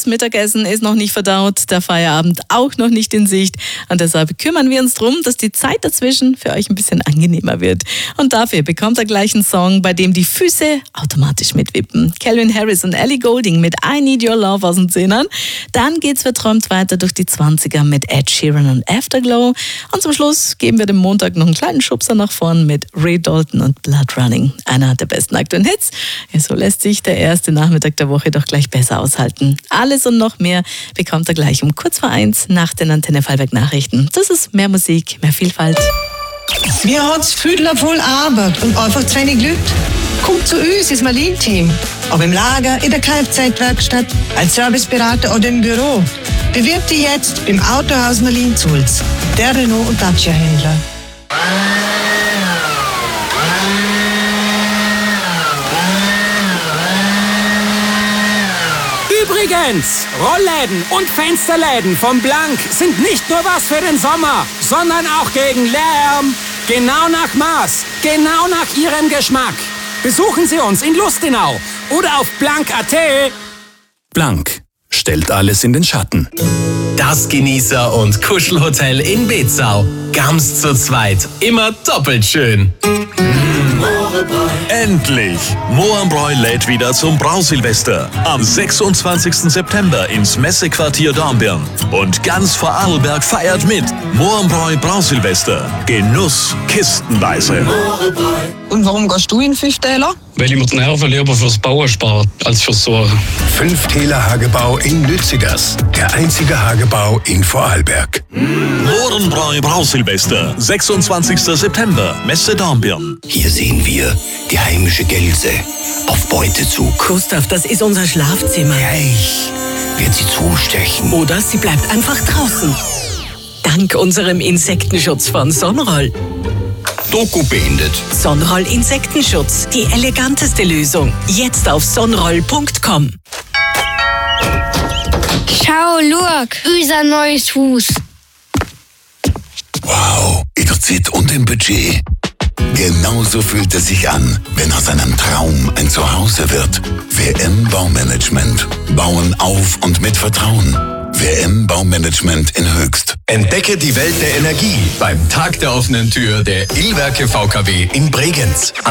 Das Mittagessen ist noch nicht verdaut, der Feierabend auch noch nicht in Sicht. Und deshalb kümmern wir uns darum, dass die Zeit dazwischen für euch ein bisschen angenehmer wird. Und dafür bekommt ihr gleich einen Song, bei dem die Füße automatisch mitwippen. Calvin Harris und Ellie Goulding mit I Need Your Love aus den 10ern. Dann geht's verträumt weiter durch die 20er mit Ed Sheeran und Afterglow. Und zum Schluss geben wir dem Montag noch einen kleinen Schubser nach vorn mit Ray Dalton und Blood Running. Einer der besten aktuellen Hits. Ja, so lässt sich der erste Nachmittag der Woche doch gleich besser aushalten. Alles und noch mehr bekommt ihr gleich um kurz vor 1 nach den Antenne Vorarlberg Nachrichten. Das ist mehr Musik, mehr Vielfalt. Wir haben viel voll Arbeit und einfach zu wenig Leute. Kommt zu uns ins Marlin-Team. Ob im Lager, in der Kfz-Werkstatt, als Serviceberater oder im Büro. Bewirb dich jetzt beim Autohaus Marlin-Sulz. Der Renault- und Dacia-Händler. Übrigens, Rollläden und Fensterläden von Blank sind nicht nur was für den Sommer, sondern auch gegen Lärm. Genau nach Maß, genau nach Ihrem Geschmack. Besuchen Sie uns in Lustenau oder auf blank.at. Blank stellt alles in den Schatten. Das Genießer- und Kuschelhotel in Betzau. Ganz zu zweit. Immer doppelt schön. Endlich! Mohrenbräu lädt wieder zum Brausilvester. Am 26. September ins Messequartier Dornbirn. Und ganz Vorarlberg feiert mit. Mohrenbräu Brausilvester. Genuss kistenweise. Und warum gehst du in 5 Täler? Weil ich mir die Nerven lieber fürs Bauen spare, als fürs Sorgen. 5 Täler Hagebau in Lützigers. Der einzige Hagebau in Vorarlberg. Mohrenbräu Brausilvester. 26. September. Messe Dornbirn. Hier sehen wir die heimische Gelse auf Beutezug. Gustav, das ist unser Schlafzimmer. Gleich wird sie zustechen. Oder sie bleibt einfach draußen. Dank unserem Insektenschutz von Sonroll. Doku beendet. Sonroll Insektenschutz, die eleganteste Lösung. Jetzt auf sonroll.com. Schau, look, unser neues Haus. Wow, in der Zeit und im Budget. Genauso fühlt es sich an, wenn aus einem Traum ein Zuhause wird. WM Baumanagement. Bauen auf und mit Vertrauen. WM Baumanagement in Höchst. Entdecke die Welt der Energie beim Tag der offenen Tür der Illwerke VKW in Bregenz.